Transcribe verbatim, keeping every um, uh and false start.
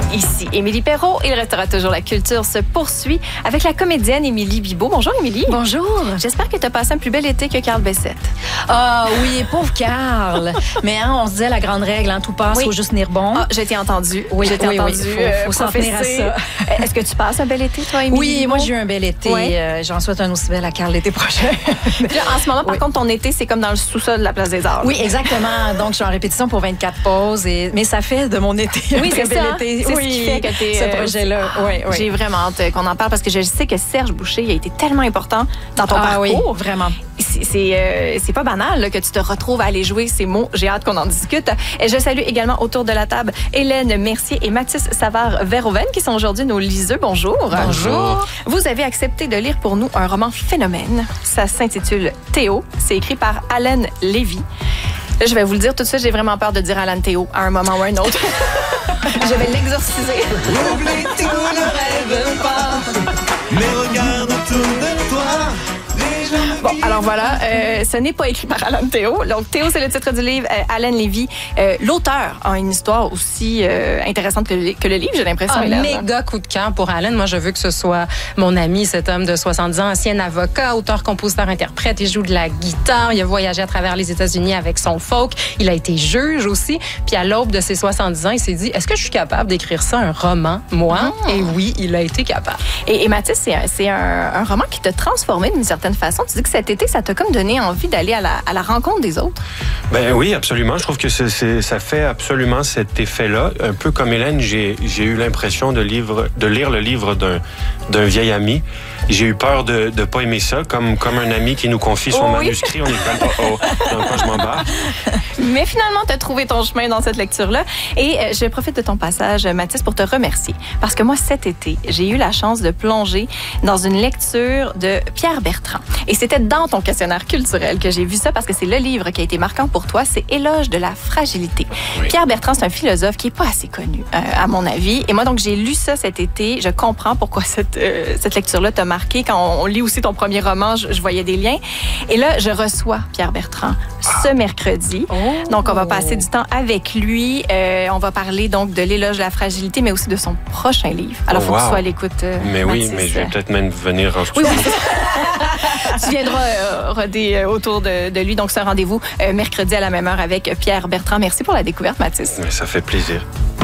Ici Émilie Perrault. Il restera toujours la culture se poursuit avec la comédienne Émilie Bibeau. Bonjour Émilie. Bonjour. J'espère que tu as passé un plus bel été que Carl Bessette. Ah oui, pauvre Carl. Mais hein, on se disait la grande règle, hein, tout passe, il oui. faut juste tenir bon. Ah, je t'ai entendu. Oui, je t'ai oui, entendu. oui. Euh, faut, faut s'en tenir à ça. Est-ce que tu passes un bel été, toi, Émilie? Oui, moi j'ai eu un bel été. Oui. Euh, J'en souhaite un aussi bel à Carl l'été prochain. Là, en ce moment, par oui. contre, ton été, c'est comme dans le sous-sol de la Place des Arts. Oui, exactement. Donc, je suis en répétition pour vingt-quatre pauses. Et... Mais ça fait de mon été oui, un très bel ça. été. C'est oui, ce qui fait que t'es... ce projet-là. Euh, oui, oui. J'ai vraiment hâte qu'on en parle parce que je sais que Serge Boucher il a été tellement important dans ton ah, parcours. Oui, vraiment. C'est euh, c'est pas banal là, que tu te retrouves à aller jouer ces mots. J'ai hâte qu'on en discute. Et je salue également autour de la table Hélène Mercier et Mathis Savard-Verhoeven qui sont aujourd'hui nos liseux. Bonjour. Bonjour. Vous avez accepté de lire pour nous un roman phénomène. Ça s'intitule Théo. C'est écrit par Alan Lévy. Là, je vais vous le dire tout de suite, j'ai vraiment peur de dire Alan Théo à un moment ou à un autre. Je vais l'exorciser. Oublie tout, ne rêve pas, mais regarde autour de toi. Bon, alors voilà, euh, ce n'est pas écrit par Alan Théo. Donc, Théo, c'est le titre du livre. Euh, Alan Lévy, euh, l'auteur, a une histoire aussi euh, intéressante que le, que le livre, j'ai l'impression. Un Hélène. méga coup de cœur pour Alan. Moi, je veux que ce soit mon ami, cet homme de soixante-dix ans, ancien avocat, auteur, compositeur, interprète. Il joue de la guitare. Il a voyagé à travers les États-Unis avec son folk. Il a été juge aussi. Puis à l'aube de ses soixante-dix ans, il s'est dit, est-ce que je suis capable d'écrire ça, un roman, moi? Oh. Et oui, il a été capable. Et, et Mathis, c'est un, c'est un, un roman qui t'a transformé d'une certaine façon. Tu dis que cet été, ça t'a comme donné envie d'aller à la, à la rencontre des autres. Ben oui, absolument. Je trouve que c'est, c'est, ça fait absolument cet effet-là. Un peu comme Hélène, j'ai, j'ai eu l'impression de, livre, de lire le livre d'un, d'un vieil ami. J'ai eu peur de ne pas aimer ça, comme, comme un ami qui nous confie son oh, oui. manuscrit. On est comme, oh, oh, dans quoi je m'embarque. Mais finalement, tu as trouvé ton chemin dans cette lecture-là. Et euh, je profite de ton passage, Mathis, pour te remercier. Parce que moi, cet été, j'ai eu la chance de plonger dans une lecture de Pierre Bertrand. Et c'était dans ton questionnaire culturel que j'ai vu ça, parce que c'est le livre qui a été marquant pour toi. C'est Éloge de la fragilité. Oui. Pierre Bertrand, c'est un philosophe qui n'est pas assez connu, euh, à mon avis. Et moi, donc, j'ai lu ça cet été. Je comprends pourquoi cette, euh, cette lecture-là t'a marqué. Quand on, on lit aussi ton premier roman, je, je voyais des liens. Et là, je reçois Pierre Bertrand ce mercredi. Oh. Donc, on va passer du temps avec lui. Euh, on va parler donc de l'éloge de la fragilité, mais aussi de son prochain livre. Alors, il oh, faut wow. que tu sois à l'écoute, euh, Mais Mathis. oui, mais je vais peut-être même venir en studio. Oui, oui. Tu viendras euh, roder euh, autour de, de lui. Donc, c'est un rendez-vous euh, mercredi à la même heure avec Pierre Bertrand. Merci pour la découverte, Mathis. Mais ça fait plaisir.